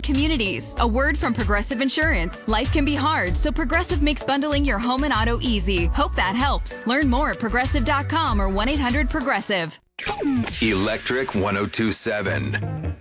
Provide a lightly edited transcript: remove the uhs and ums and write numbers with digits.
communities. A word from Progressive Insurance. Life can be hard, so Progressive makes bundling your home and auto easy. Hope that helps. Learn more at progressive.com or 1-800-PROGRESSIVE. Electric 1027.